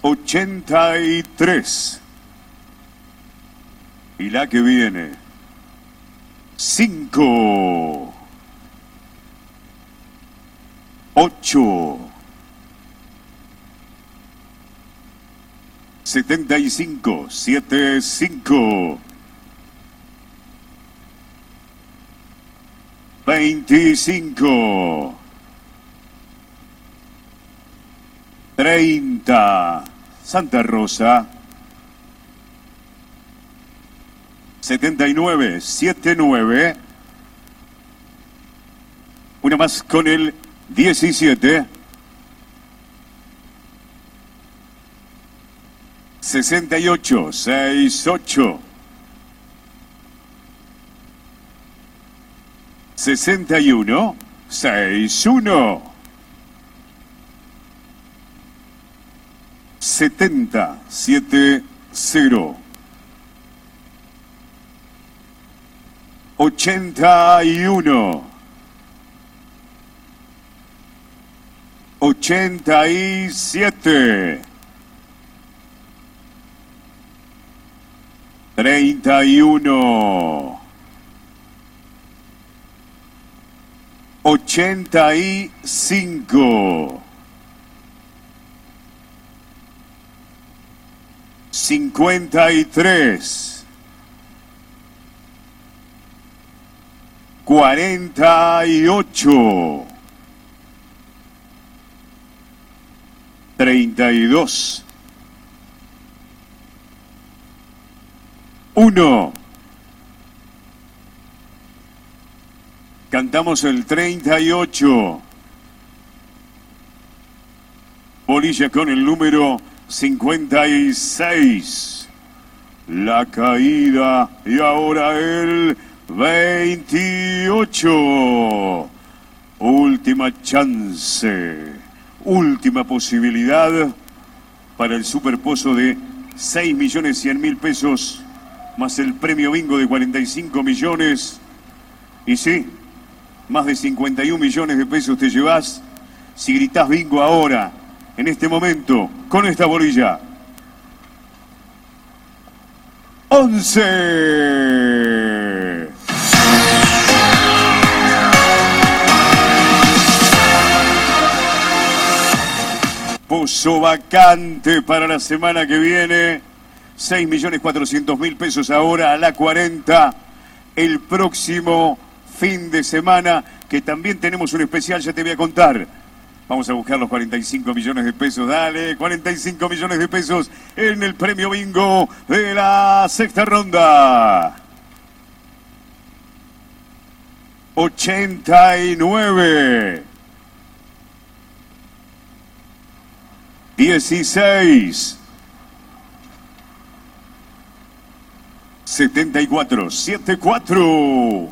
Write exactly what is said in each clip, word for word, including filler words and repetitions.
ochenta y tres. Y la que viene, cinco, ocho, setenta y cinco, siete, cinco, veinticinco, treinta, Santa Rosa, setenta y nueve, setenta y nueve, una más con el diecisiete, sesenta y ocho, sesenta y ocho, sesenta y uno, sesenta y uno, setenta, setenta, ochenta y uno, ochenta y siete, treinta y uno, ochenta y cinco, cincuenta y tres, cuarenta y ocho, treinta y dos, uno. Cantamos el treinta y ocho. Bolilla con el número cincuenta y seis. La caída y ahora el veintiocho. Última chance. Última posibilidad para el superpozo de seis millones cien mil pesos más el premio bingo de cuarenta y cinco millones. Y sí, más de cincuenta y un millones de pesos te llevas si gritás bingo ahora, en este momento, con esta bolilla. once. Pozo vacante para la semana que viene. seis millones cuatrocientos mil pesos ahora a la cuarenta. El próximo fin de semana, que también tenemos un especial, ya te voy a contar. Vamos a buscar los cuarenta y cinco millones de pesos. Dale, cuarenta y cinco millones de pesos en el premio bingo de la sexta ronda. ochenta y nueve. dieciséis. setenta y cuatro, setenta y cuatro.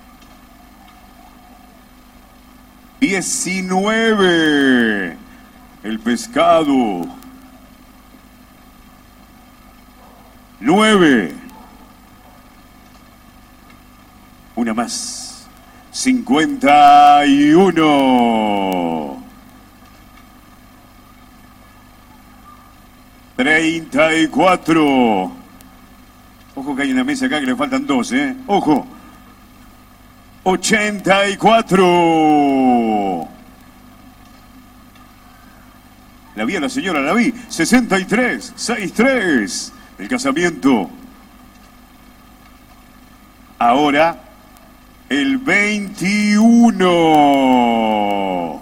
diecinueve. El pescado. nueve. Una más. cincuenta y uno. treinta y cuatro. Ojo que hay una mesa acá que le faltan dos, ¿eh? ¡Ojo! ochenta y cuatro. La vi a la señora, la vi. sesenta y tres, sesenta y tres. El casamiento. Ahora, el veintiuno.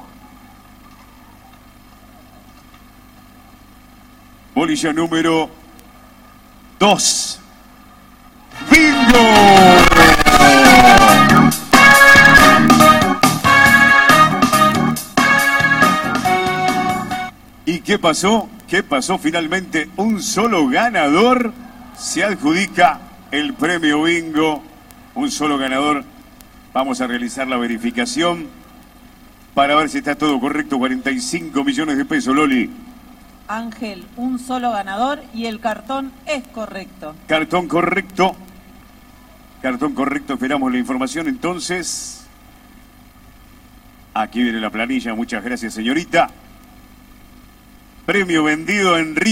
Bolilla número dos. ¡Bingo! ¿Y qué pasó? ¿Qué pasó? Finalmente un solo ganador se adjudica el premio bingo. Un solo ganador. Vamos a realizar la verificación para ver si está todo correcto. cuarenta y cinco millones de pesos, Loli. Ángel, un solo ganador y el cartón es correcto. Cartón correcto. Cartón correcto, esperamos la información entonces. Aquí viene la planilla, muchas gracias señorita. Premio vendido en Río.